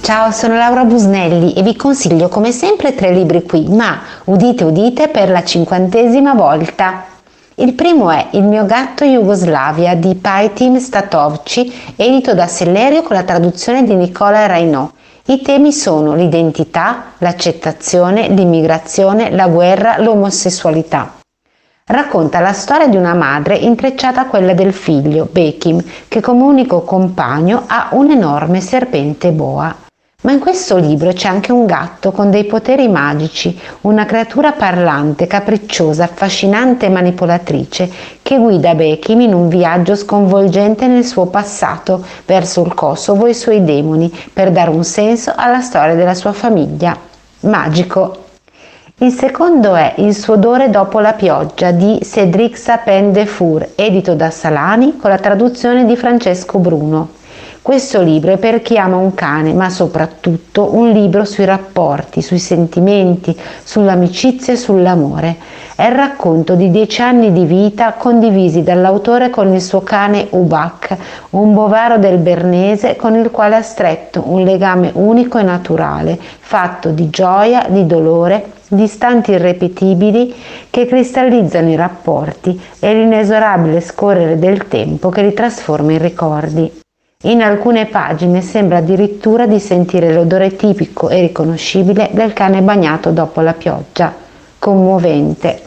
Ciao, sono Laura Busnelli e vi consiglio come sempre 3 libri qui, ma udite udite per la 50ª volta. Il primo è Il mio gatto Jugoslavia di Pajtim Statovci, edito da Sellerio con la traduzione di Nicola Raynaud. I temi sono l'identità, l'accettazione, l'immigrazione, la guerra, l'omosessualità. Racconta la storia di una madre intrecciata a quella del figlio, Bekim, che come unico compagno ha un enorme serpente boa. Ma in questo libro c'è anche un gatto con dei poteri magici, una creatura parlante, capricciosa, affascinante e manipolatrice che guida Bekim in un viaggio sconvolgente nel suo passato, verso il Kosovo e i suoi demoni, per dare un senso alla storia della sua famiglia. Magico! Il secondo è Il suo odore dopo la pioggia di Cédric Sapin-Defour, edito da Salani con la traduzione di Francesco Bruno. Questo libro è per chi ama un cane, ma soprattutto un libro sui rapporti, sui sentimenti, sull'amicizia e sull'amore. È il racconto di 10 anni di vita condivisi dall'autore con il suo cane Ubak, un bovaro del Bernese con il quale ha stretto un legame unico e naturale, fatto di gioia, di dolore, di istanti irripetibili che cristallizzano i rapporti e l'inesorabile scorrere del tempo che li trasforma in ricordi. In alcune pagine sembra addirittura di sentire l'odore tipico e riconoscibile del cane bagnato dopo la pioggia. Commovente.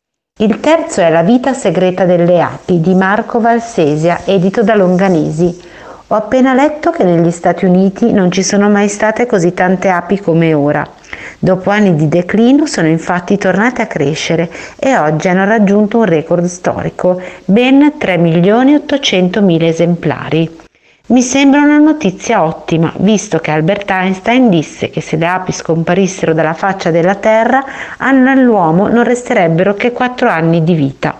Il terzo è La vita segreta delle api di Marco Valsesia, edito da Longanesi. Ho appena letto che negli Stati Uniti non ci sono mai state così tante api come ora. Dopo anni di declino sono infatti tornate a crescere e oggi hanno raggiunto un record storico, ben 3.800.000 esemplari. Mi sembra una notizia ottima, visto che Albert Einstein disse che se le api scomparissero dalla faccia della Terra, all'uomo non resterebbero che 4 anni di vita.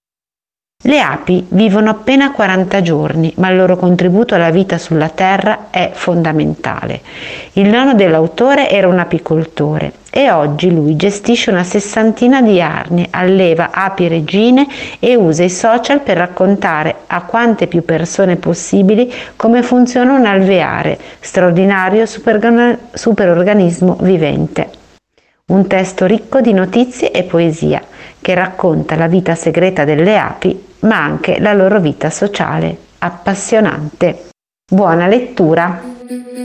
Le api vivono appena 40 giorni, ma il loro contributo alla vita sulla Terra è fondamentale. Il nonno dell'autore era un apicoltore e oggi lui gestisce una 60ina di arnie, alleva api regine e usa i social per raccontare a quante più persone possibili come funziona un alveare, straordinario superorganismo vivente. Un testo ricco di notizie e poesia che racconta la vita segreta delle api, ma anche la loro vita sociale. Appassionante. Buona lettura!